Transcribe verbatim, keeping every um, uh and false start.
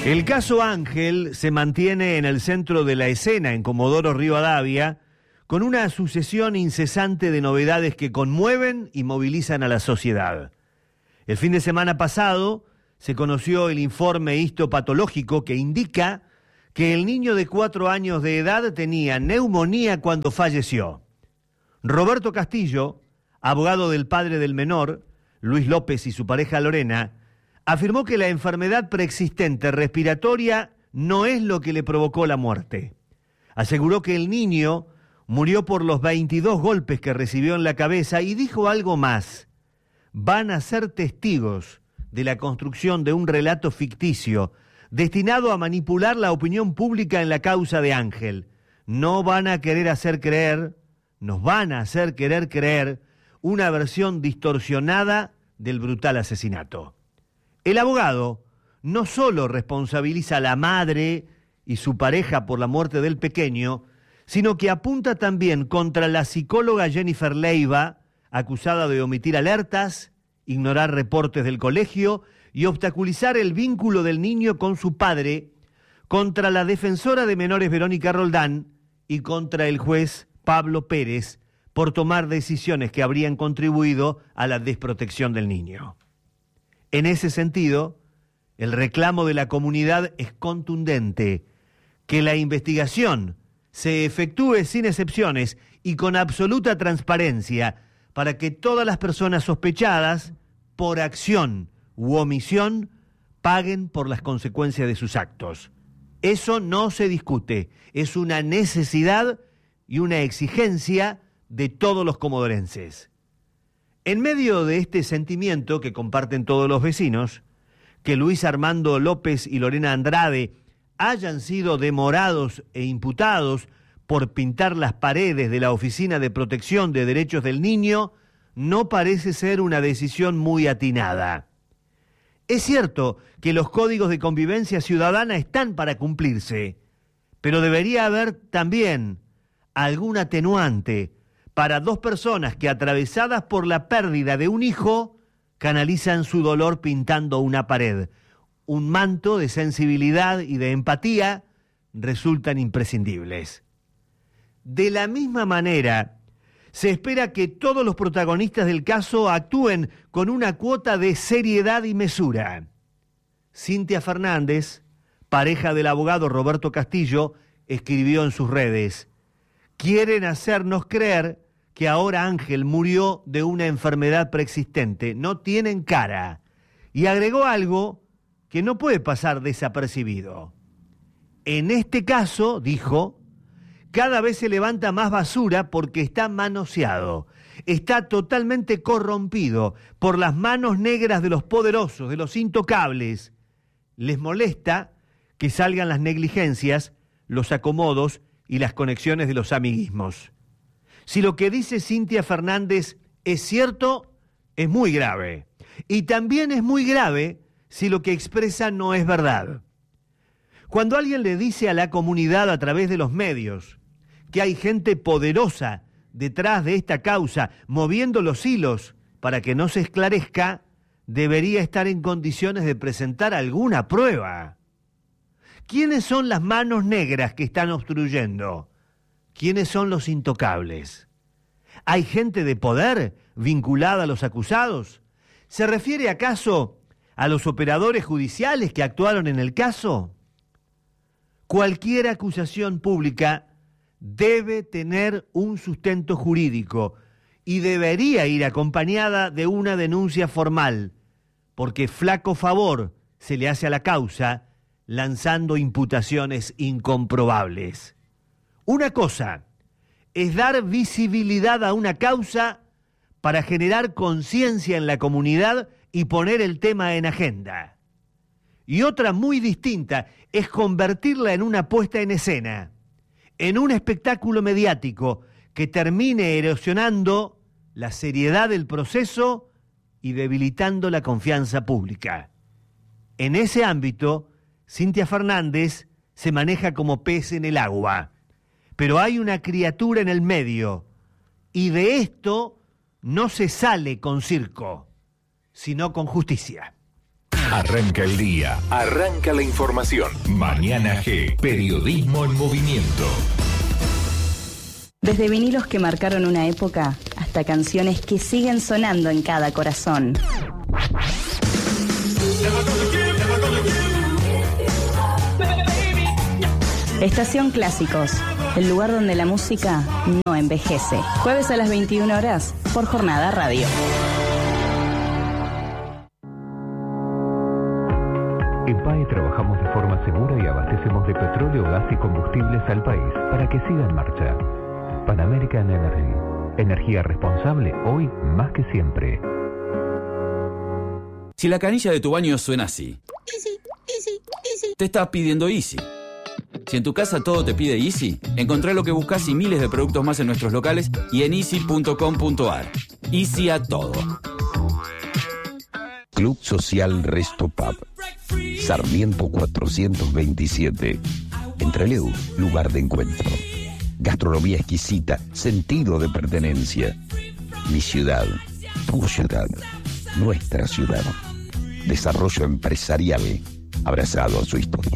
El caso Ángel se mantiene en el centro de la escena en Comodoro Rivadavia, con una sucesión incesante de novedades que conmueven y movilizan a la sociedad. El fin de semana pasado se conoció el informe histopatológico que indica que el niño de cuatro años de edad tenía neumonía cuando falleció. Roberto Castillo, abogado del padre del menor, Luis López, y su pareja Lorena, afirmó que la enfermedad preexistente respiratoria no es lo que le provocó la muerte. Aseguró que el niño murió por los veintidós golpes que recibió en la cabeza y dijo algo más. Van a ser testigos de la construcción de un relato ficticio destinado a manipular la opinión pública en la causa de Ángel. No van a querer hacer creer, nos van a hacer querer creer una versión distorsionada del brutal asesinato. El abogado no solo responsabiliza a la madre y su pareja por la muerte del pequeño, sino que apunta también contra la psicóloga Jennifer Leiva, acusada de omitir alertas, ignorar reportes del colegio y obstaculizar el vínculo del niño con su padre, contra la defensora de menores Verónica Roldán y contra el juez Pablo Pérez por tomar decisiones que habrían contribuido a la desprotección del niño. En ese sentido, el reclamo de la comunidad es contundente, que la investigación se efectúe sin excepciones y con absoluta transparencia para que todas las personas sospechadas, por acción u omisión, paguen por las consecuencias de sus actos. Eso no se discute, es una necesidad y una exigencia de todos los comodorenses. En medio de este sentimiento que comparten todos los vecinos, que Luis Armando López y Lorena Andrade hayan sido demorados e imputados por pintar las paredes de la Oficina de Protección de Derechos del Niño no parece ser una decisión muy atinada. Es cierto que los códigos de convivencia ciudadana están para cumplirse, pero debería haber también algún atenuante para dos personas que, atravesadas por la pérdida de un hijo, canalizan su dolor pintando una pared. Un manto de sensibilidad y de empatía resultan imprescindibles. De la misma manera, se espera que todos los protagonistas del caso actúen con una cuota de seriedad y mesura. Cintia Fernández, pareja del abogado Roberto Castillo, escribió en sus redes: quieren hacernos creer que ahora Ángel murió de una enfermedad preexistente, no tienen cara. Y agregó algo que no puede pasar desapercibido. En este caso, dijo, cada vez se levanta más basura porque está manoseado, está totalmente corrompido por las manos negras de los poderosos, de los intocables. Les molesta que salgan las negligencias, los acomodos y las conexiones de los amiguismos. Si lo que dice Cintia Fernández es cierto, es muy grave. Y también es muy grave si lo que expresa no es verdad. Cuando alguien le dice a la comunidad a través de los medios que hay gente poderosa detrás de esta causa, moviendo los hilos para que no se esclarezca, debería estar en condiciones de presentar alguna prueba. ¿Quiénes son las manos negras que están obstruyendo? ¿Quiénes son los intocables? ¿Hay gente de poder vinculada a los acusados? ¿Se refiere acaso a los operadores judiciales que actuaron en el caso? Cualquier acusación pública debe tener un sustento jurídico y debería ir acompañada de una denuncia formal, porque flaco favor se le hace a la causa lanzando imputaciones incomprobables. Una cosa es dar visibilidad a una causa para generar conciencia en la comunidad y poner el tema en agenda. Y otra muy distinta es convertirla en una puesta en escena, en un espectáculo mediático que termine erosionando la seriedad del proceso y debilitando la confianza pública. En ese ámbito, Cintia Fernández se maneja como pez en el agua. Pero hay una criatura en el medio, y de esto no se sale con circo, sino con justicia. Arranca el día, arranca la información. Mañana G, periodismo en movimiento. Desde vinilos que marcaron una época hasta canciones que siguen sonando en cada corazón. Estación Clásicos, el lugar donde la música no envejece. Jueves a las veintiuna horas por Jornada Radio. En P A E trabajamos de forma segura y abastecemos de petróleo, gas y combustibles al país para que siga en marcha. Pan American Energy. Energía responsable hoy más que siempre. Si la canilla de tu baño suena así, Easy, easy, easy, te está pidiendo Easy. Si en tu casa todo te pide Easy, encontrá lo que buscas y miles de productos más en nuestros locales y en easy punto com punto a r. Easy a todo. Club Social Resto Pub, Sarmiento cuatrocientos veintisiete, en Trelew, lugar de encuentro. Gastronomía exquisita, sentido de pertenencia. Mi ciudad, tu ciudad, nuestra ciudad. Desarrollo empresarial, abrazado a su historia.